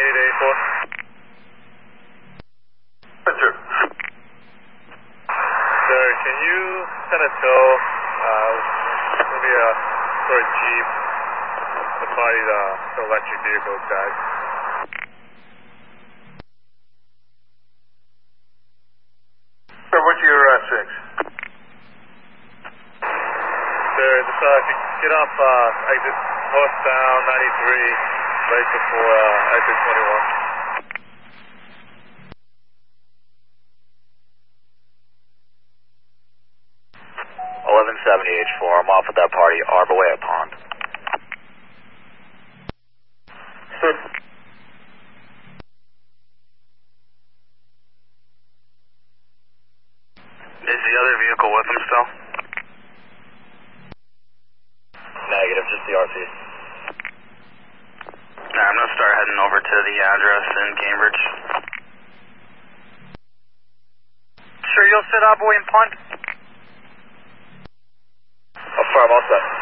80 to 84. Sir. Sir, can you send a tow, maybe a sort of Jeep, the party, the electric vehicle guys? Sir, what's your 6? Sir, just if you get off exit northbound 93, right before exit 21. 1170H4, I'm off at that party, Arborway Pond. Sir. Is the other vehicle with him still? Negative, just the RC. Nah, I'm gonna start heading over to the address in Cambridge. Sure, you'll sit Arborway and Pond? Affirm, all set.